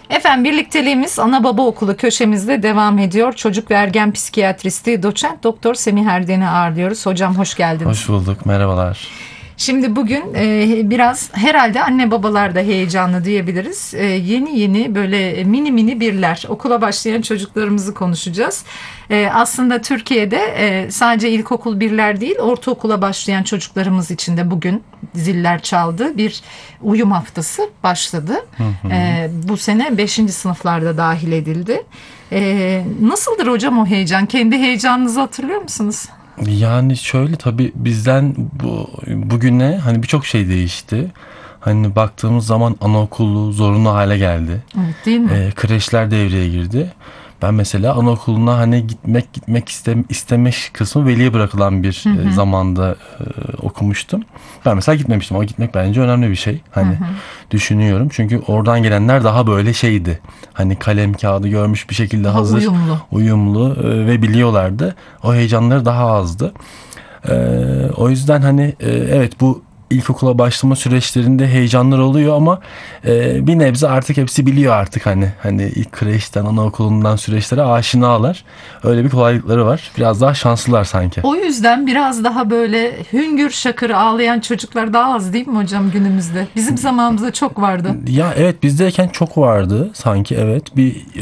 Efendim birlikteliğimiz ana baba okulu köşemizde devam ediyor. Çocuk ve ergen psikiyatristi doçent doktor Semih Erden'i ağırlıyoruz. Hocam hoş geldiniz. Hoş bulduk, merhabalar. Şimdi bugün biraz herhalde anne babalar da heyecanlı diyebiliriz. Yeni böyle mini birler, okula başlayan çocuklarımızı konuşacağız. Aslında Türkiye'de sadece ilkokul birler değil, ortaokula başlayan çocuklarımız için de bugün ziller çaldı. Bir uyum haftası başladı. Bu sene 5. sınıflarda dahil edildi. Nasıldır hocam o heyecan? Kendi heyecanınızı hatırlıyor musunuz? Yani şöyle, tabii bizden bugüne hani birçok şey değişti. Hani baktığımız zaman anaokulu zorunlu hale geldi. Evet, değil mi? Kreşler devreye girdi. Ben mesela anaokuluna hani gitmek isteme kısmı veliye bırakılan bir zamanda okumuştum. Ben mesela gitmemiştim. O gitmek bence önemli bir şey. Hani düşünüyorum. Çünkü oradan gelenler daha böyle şeydi. Hani kalem kağıdı görmüş bir şekilde Daha hazır, uyumlu ve biliyorlardı. O heyecanları daha azdı. O yüzden hani evet, bu ilkokula başlama süreçlerinde heyecanlar oluyor ama bir nebze artık hepsi biliyor artık hani ilk kreşten, anaokulundan süreçlere aşinalar. Öyle bir kolaylıkları var. Biraz daha şanslılar sanki. O yüzden biraz daha böyle hüngür şakır ağlayan çocuklar daha az değil mi hocam günümüzde? Bizim zamanımızda çok vardı. Ya evet, bizdeyken çok vardı sanki, evet.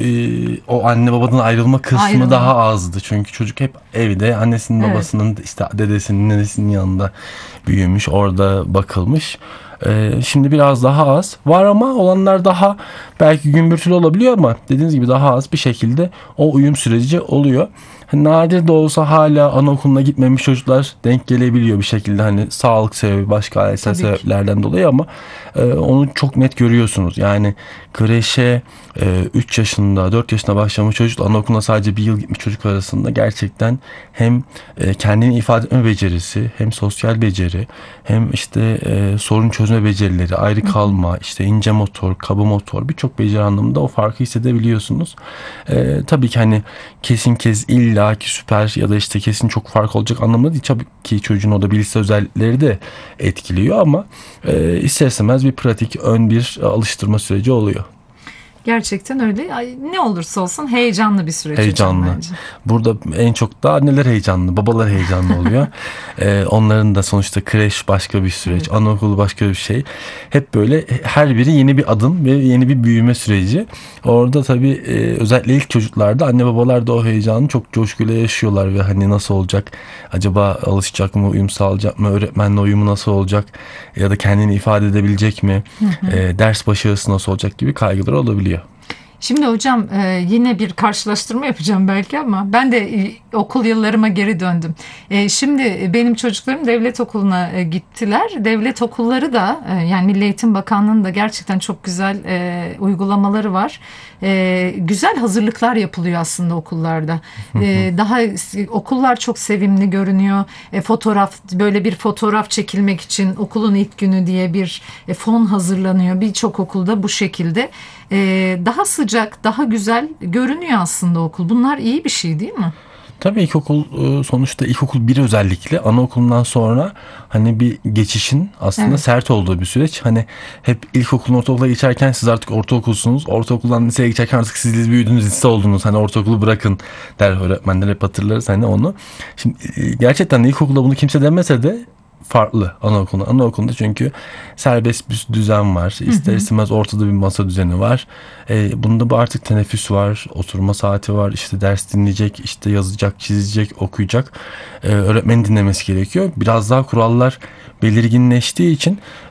O anne babadan ayrılma kısmı daha azdı. Çünkü çocuk hep evde annesinin babasının, işte dedesinin nenesinin yanında büyümüş, orada bakılmış. Şimdi biraz daha az var ama olanlar daha belki gümbürtülü olabiliyor ama dediğiniz gibi daha az bir şekilde o uyum süreci oluyor. Nadir de olsa hala anaokuluna gitmemiş çocuklar denk gelebiliyor bir şekilde, hani sağlık sebebi, başka ailesel sebeplerden dolayı, ama onu çok net görüyorsunuz. Yani kreşe 3 yaşında 4 yaşında başlamış çocukla anaokuluna sadece bir yıl gitmiş çocuk arasında gerçekten hem kendini ifade etme becerisi, hem sosyal beceri, hem işte sorun çözme becerileri, ayrı kalma, işte ince motor, kaba motor, birçok beceri anlamında o farkı hissedebiliyorsunuz. Tabii ki hani kesin illa ki süper ya da işte kesin çok fark olacak anlamında değil. Tabii ki çocuğun o da bilişsel özellikleri de etkiliyor ama ister istemez bir pratik, bir alıştırma süreci oluyor. Gerçekten öyle. Ne olursa olsun heyecanlı bir süreç Heyecanlı. hocam bence. Burada en çok da anneler heyecanlı, babalar heyecanlı oluyor. Onların da sonuçta kreş başka bir süreç, anaokulu başka bir şey. Hep böyle her biri yeni bir adım ve yeni bir büyüme süreci. Orada tabii özellikle ilk çocuklarda anne babalar da o heyecanı çok coşkuyla yaşıyorlar ve hani nasıl olacak? Acaba alışacak mı, uyum sağlayacak mı, öğretmenle uyumu nasıl olacak? Ya da kendini ifade edebilecek mi? Ders başarısı nasıl olacak gibi kaygılar olabiliyor. Şimdi hocam yine bir karşılaştırma yapacağım belki ama ben de okul yıllarıma geri döndüm. Şimdi benim çocuklarım devlet okuluna gittiler. Devlet okulları da yani Milli Eğitim Bakanlığı'nın da gerçekten çok güzel uygulamaları var. Güzel hazırlıklar yapılıyor aslında okullarda. Daha okullar çok sevimli görünüyor. Böyle bir fotoğraf çekilmek için okulun ilk günü diye bir fon hazırlanıyor. Birçok okulda bu şekilde. Daha sıcak, daha güzel görünüyor aslında okul. Bunlar iyi bir şey değil mi? Tabii ilkokul, sonuçta ilkokul 1 özellikle anaokulundan sonra hani bir geçişin aslında sert olduğu bir süreç. Hani hep ilkokulun ortaokula geçerken siz artık ortaokulsunuz. Ortaokuldan liseye geçerken artık siz büyüdünüz, lise oldunuz. Hani ortaokulu bırakın der öğretmenler, hep hatırlarız hani onu. Şimdi gerçekten ilkokulda bunu kimse demese de farklı anaokulunda. Anaokulunda çünkü serbest bir düzen var. İster istemez ortada bir masa düzeni var. Bunda bu artık teneffüs var, oturma saati var, işte ders dinleyecek, işte yazacak, çizecek, okuyacak. Öğretmeni dinlemesi gerekiyor. Biraz daha kurallar belirginleştiği için